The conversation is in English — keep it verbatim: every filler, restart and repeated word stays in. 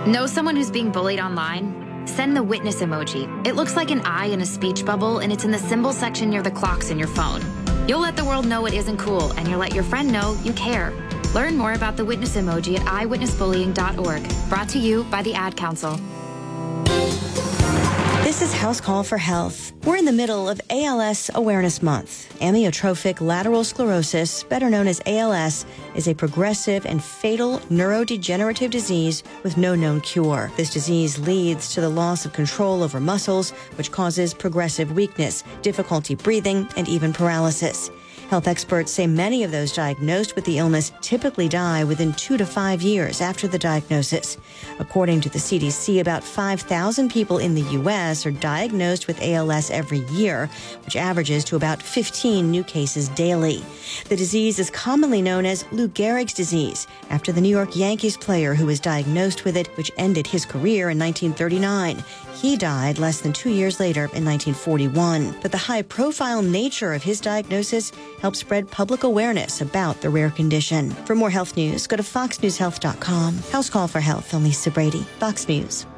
Know someone who's being bullied online? Send the witness emoji. It looks like an eye in a speech bubble, and it's in the symbol section near the clocks in your phone. You'll let the world know it isn't cool, and you'll let your friend know you care. Learn more about the witness emoji at i witness bullying dot org. Brought to you by the Ad Council. This is House Call for Health. We're in the middle of A L S Awareness Month. Amyotrophic lateral sclerosis, better known as A L S, is a progressive and fatal neurodegenerative disease with no known cure. This disease leads to the loss of control over muscles, which causes progressive weakness, difficulty breathing, and even paralysis. Health experts say many of those diagnosed with the illness typically die within two to five years after the diagnosis. According to the C D C, about five thousand people in the U S are diagnosed with A L S every year, which averages to about fifteen new cases daily. The disease is commonly known as Lou Gehrig's disease, after the New York Yankees player who was diagnosed with it, which ended his career in nineteen thirty-nine. He died less than two years later in nineteen forty-one. But the high-profile nature of his diagnosis helped spread public awareness about the rare condition. For more health news, go to fox news health dot com. House Call for Health, I'm Lisa Brady, Fox News.